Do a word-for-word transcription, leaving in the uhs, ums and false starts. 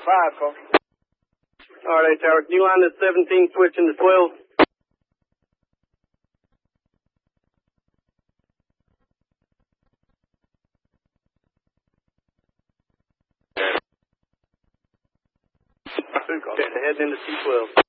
five, call. All right, Tower. Can you line the seventeen switch into twelve? Two, call. Okay, heading into T twelve.